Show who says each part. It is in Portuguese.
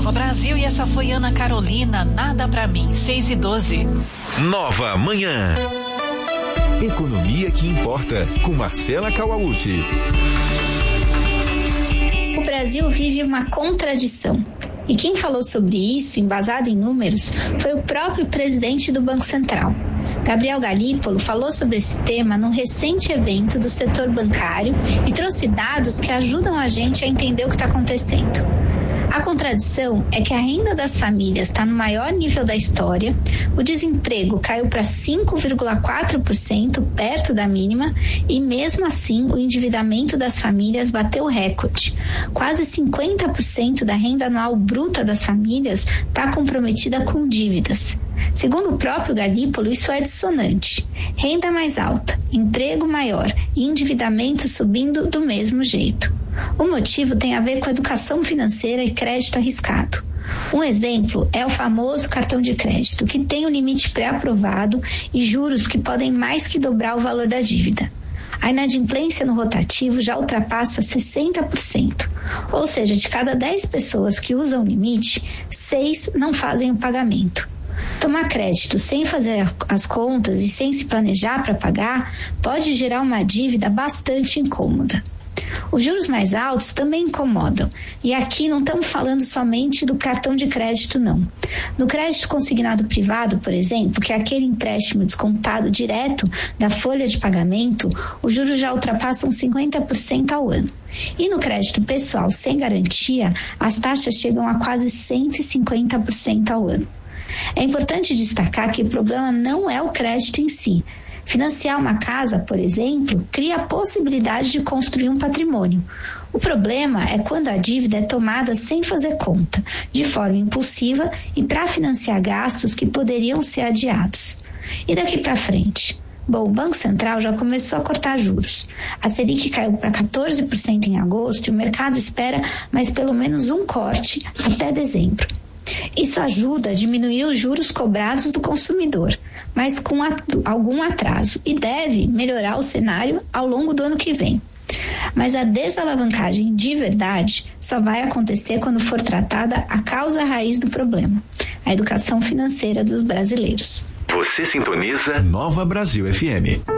Speaker 1: Nova Brasil, e essa foi Ana Carolina, Nada Pra Mim, 6:12.
Speaker 2: Nova Manhã. Economia que importa, com Marcela Kawauchi.
Speaker 3: O Brasil vive uma contradição. E quem falou sobre isso, embasado em números, foi o próprio presidente do Banco Central. Gabriel Galípolo falou sobre esse tema num recente evento do setor bancário e trouxe dados que ajudam a gente a entender o que está acontecendo. A contradição é que a renda das famílias está no maior nível da história, o desemprego caiu para 5,4%, perto da mínima, e mesmo assim o endividamento das famílias bateu recorde. Quase 50% da renda anual bruta das famílias está comprometida com dívidas. Segundo o próprio Galípolo, isso é dissonante. Renda mais alta, emprego maior e endividamento subindo do mesmo jeito. O motivo tem a ver com educação financeira e crédito arriscado. Um exemplo é o famoso cartão de crédito, que tem um limite pré-aprovado e juros que podem mais que dobrar o valor da dívida. A inadimplência no rotativo já ultrapassa 60%, ou seja, de cada 10 pessoas que usam o limite, 6 não fazem o pagamento. Tomar crédito sem fazer as contas e sem se planejar para pagar pode gerar uma dívida bastante incômoda. Os juros mais altos também incomodam, e aqui não estamos falando somente do cartão de crédito, não. No crédito consignado privado, por exemplo, que é aquele empréstimo descontado direto da folha de pagamento, os juros já ultrapassam 50% ao ano. E no crédito pessoal sem garantia, as taxas chegam a quase 150% ao ano. É importante destacar que o problema não é o crédito em si. Financiar uma casa, por exemplo, cria a possibilidade de construir um patrimônio. O problema é quando a dívida é tomada sem fazer conta, de forma impulsiva e para financiar gastos que poderiam ser adiados. E daqui para frente? Bom, o Banco Central já começou a cortar juros. A Selic caiu para 14% em agosto e o mercado espera mais pelo menos um corte até dezembro. Isso ajuda a diminuir os juros cobrados do consumidor, mas com algum atraso, e deve melhorar o cenário ao longo do ano que vem. Mas a desalavancagem de verdade só vai acontecer quando for tratada a causa raiz do problema, a educação financeira dos brasileiros.
Speaker 2: Você sintoniza Nova Brasil FM.